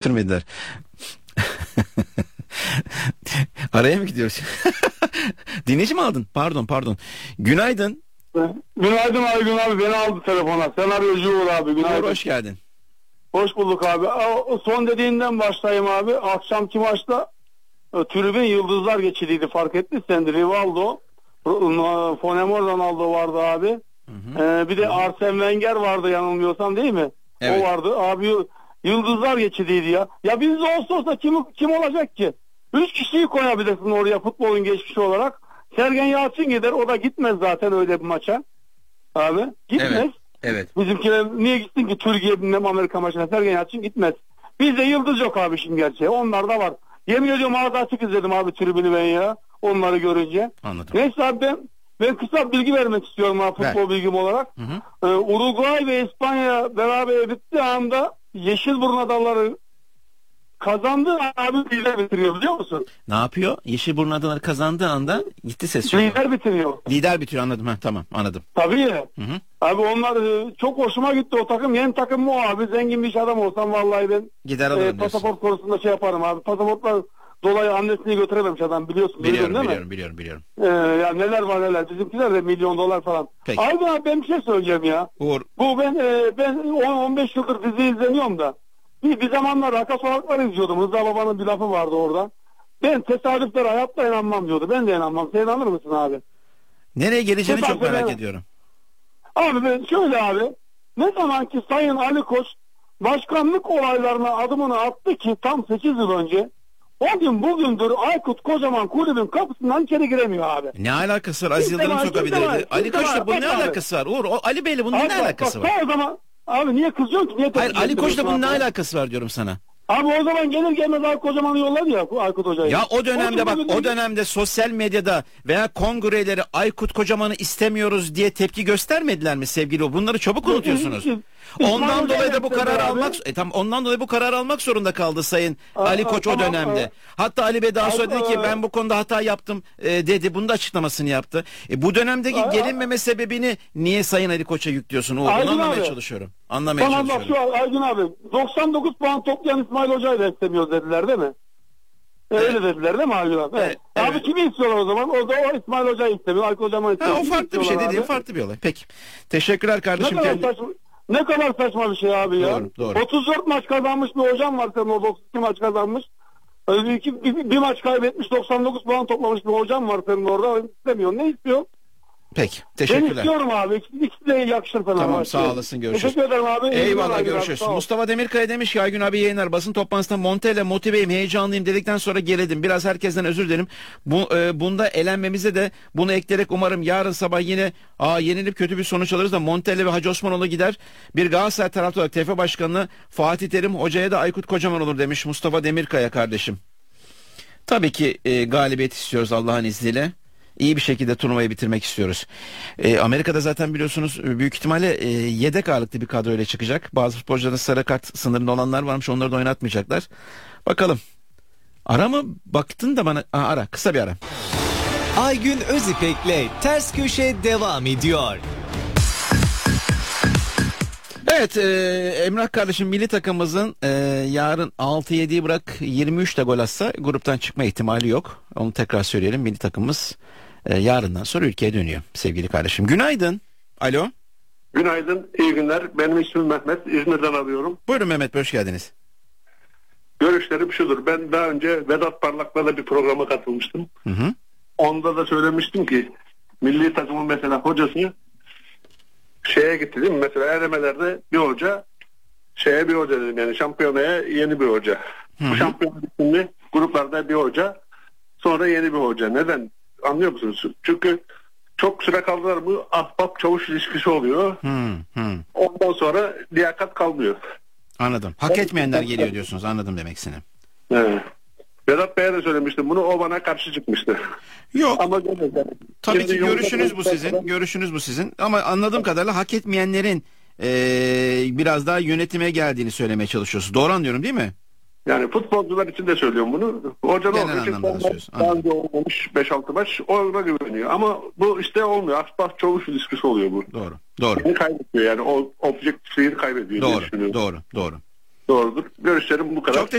götürmediler. Araya mı gidiyoruz? Dinleyici mi aldın? Pardon. Günaydın. Günaydın Aygün abi, beni aldı telefona. Senaryocu Uğur abi, günaydın. Hoş geldin. Hoş bulduk abi. O son dediğinden başlayayım abi. Akşamki maçta tribün yıldızlar geçidiydi, fark etmişsen. Rivaldo, Fonemor Ronaldo vardı abi. Bir de Arsene Wenger vardı yanılmıyorsam, değil mi? Evet. O vardı abi, yıldızlar geçidiydi ya. Ya bizde olsa kim olacak ki? 3 kişiyi koyabilirsin oraya futbolun geçmişi olarak. Sergen Yalçın gider, o da gitmez zaten öyle bir maça. Abi gitmez. Evet. Bizimkiler niye gitsin ki Türkiye bilmem Amerika maçına? Sergen Yalçın gitmez. Bizde yıldız yok abi şimdi gerçeği. Onlar da var. Yemin ediyorum ağzı açık izledim abi tribünü ben ya. Onları görünce. Anladım. Neyse abi, ben kısa bilgi vermek istiyorum abi, futbol bilgim olarak. Uruguay ve İspanya beraber bittiği anda Yeşilburun Adaları kazandı abi, lider bitiriyor, biliyor musun? Ne yapıyor? Yeşilburun Adaları kazandığı anda gitti ses. Lider bitiriyor. Lider bitiyor, anladım. Tamam, anladım. Tabii. Abi onlar çok hoşuma gitti o takım. Yeni takım mı o abi? Zengin bir iş adam olsam vallahi ben Gider alırım pasaport konusunda şey yaparım abi. Pasaportlar dolayı annesini götürememiş adam, biliyorsun. Biliyorum. Ya neler var neler. Bizimkiler de milyon dolar falan. Peki. Abi ben bir şey söyleyeceğim ya. Uğur. Bu ben 10-15 yıldır dizi izleniyorum da. Bir zamanlar Arka Sokaklar izliyordum. Rıza Baba'nın bir lafı vardı orada. Ben tesadüflere hayatta inanmam diyordu. Ben de inanmam. Sen inanır mısın abi? Nereye geleceğini çok merak ediyorum. Abi ben şöyle abi. Ne zaman ki Sayın Ali Koç başkanlık olaylarına adımını attı ki tam 8 yıl önce, o gün bugündür Aykut Kocaman kulübün kapısından içeri giremiyor abi. Ne alakası var? Aziz Yıldırım sokabilirdi. Ali Koç'la bunun ne alakası var? Uğur, Ali Bey'le bunun ne alakası var? O zaman abi niye kızıyorsun ki? Niye Hayır, Ali Koç'la bunun ne alakası var diyorum sana. Abi o zaman gelir gelmez Aykut Kocaman'ı yolladı ya Aykut Hoca'yı. Ya o dönemde bak, o dönemde sosyal medyada veya kongreleri Aykut Kocaman'ı istemiyoruz diye tepki göstermediler mi sevgili o? Bunları çabuk unutuyorsunuz. Ondan dolayı da bu kararı ondan dolayı bu kararı almak zorunda kaldı Sayın Ali Koç o dönemde. Hatta Ali Bey daha sonra dedi ki ben bu konuda hata yaptım dedi. Bunu da açıklamasını yaptı. Bu dönemdeki gelinmeme sebebini niye Sayın Ali Koç'a yüklüyorsun? Bunu anlamaya çalışıyorum. Tamam bak şu Aygün abi, 99 puan toplayan İsmail Hoca'yı da istemiyoruz dediler değil mi? Öyle dediler değil mi Aygün abi? Evet. Abi kimi istiyorlar o zaman? O da o İsmail Hoca'yı istemiyor. Aykut Hoca'yı istemiyor. O farklı bir şey dediğim, farklı bir olay. Peki. Teşekkürler kardeşim. Ne kadar saçma bir şey abi ya. Doğru. 34 maç kazanmış bir hocam var senin, orada 32 maç kazanmış. Bir maç kaybetmiş, 99 puan toplamış bir hocam var senin orada. İstemiyor. Ne istiyor? Peki. Teşekkürler. Ben istiyorum abi. İkisi de yakışır falan. Tamam, sağ olasın, görüşürüz. Teşekkür ederim abi. Eyvallah, görüşürüz. Mustafa Demirkaya demiş ki Aygün abi yayınlar, basın toplantısında Montella motiveyim, heyecanlıyım dedikten sonra geledim. Biraz herkesten özür dilerim. Bunda elenmemize de bunu ekleyerek umarım yarın sabah yine yenilip kötü bir sonuç alırız da Montella ve Hacı Osmanoğlu gider. Bir Galatasaray taraftarı olarak TFF Başkanı Fatih Terim, hocaya da Aykut Kocaman olur demiş Mustafa Demirkaya kardeşim. Tabii ki galibiyet istiyoruz Allah'ın izniyle. İyi bir şekilde turnuvayı bitirmek istiyoruz. Amerika'da zaten biliyorsunuz büyük ihtimalle yedek ağırlıklı bir kadroyla çıkacak. Bazı futbolcuların sarı kart sınırında olanlar varmış, onları da oynatmayacaklar. Bakalım. Ara mı? Baktın da bana. Ara. Kısa bir ara. Aygün Özipek'le Ters Köşe devam ediyor. Evet, Emrah kardeşim, milli takımımızın yarın 6-7'yi bırak 23 de gol atsa gruptan çıkma ihtimali yok. Onu tekrar söyleyelim. Milli takımımız yarından sonra ülkeye dönüyor sevgili kardeşim. Günaydın. Alo. Günaydın, iyi günler. Benim ismim Mehmet. İzmir'den arıyorum. Buyurun Mehmet, hoş geldiniz. Görüşlerim şudur. Ben daha önce Vedat Parlak'la da bir programa katılmıştım. Onda da söylemiştim ki milli takımın mesela hocası şeye gitti değil mi? Mesela elemelerde bir hoca, bir hoca dedim, yani şampiyonaya yeni bir hoca. Bu şampiyon bittiğinde gruplarda bir hoca, sonra yeni bir hoca. Neden? Anlıyor musunuz? Çünkü çok süre kaldılar mı ahbap çavuş ilişkisi oluyor. Ondan sonra liyakat kalmıyor. Anladım. Hak etmeyenler geliyor diyorsunuz. Anladım demek istediğini. Evet. Vedat Bey'e de söylemiştim bunu, o bana karşı çıkmıştı. Yok. Ama tabii ki görüşünüz bu sizin. Görüşünüz bu sizin. Ama anladığım kadarıyla hak etmeyenlerin biraz daha yönetime geldiğini söylemeye çalışıyorsunuz. Doğru anlıyorum değil mi? Yani futbolcular için de söylüyorum bunu. Hoca genel anlamda da söylüyorsun. Daha önce olmamış 5-6 maç ona güveniyor. Ama bu işte olmuyor. Ahbap çavuş ilişkisi oluyor bu. Doğru. Yani kaybediyor, yani o objektifliğini kaybediyor. Doğru. Doğrudur. Görüşlerim bu kadar. Çok